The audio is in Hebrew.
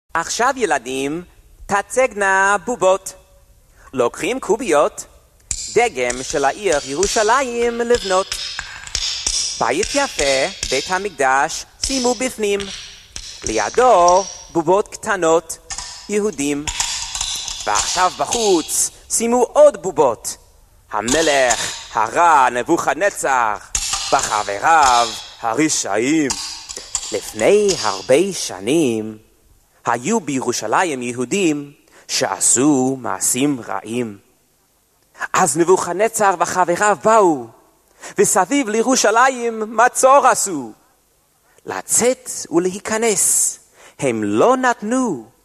עכשיו ילדים, תצגנה בובות. לוקחים קוביות, דגם של העיר ירושלים לבנות. בית יפה, בית המקדש, שימו בפנים. לידו בובות קטנות, יהודים. ועכשיו בחוץ, שימו עוד בובות. המלך הרע נבוכדנצר, וחבריו הרשעים. לפני הרבה שנים, היו בירושלים יהודים שעשו מעשים רעים. אז נבוכדנצר וחבריו באו, וסביב לירושלים מצור עשו. לצאת ולהיכנס הם לא נתנו,